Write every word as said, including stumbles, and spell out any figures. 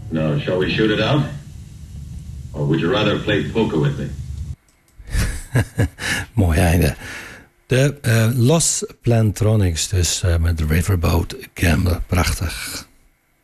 No, shall we shoot it out? Or would you rather play poker with me? Mooi einde. De uh, Los Plantronics dus uh, met Riverboat Gambler. Prachtig.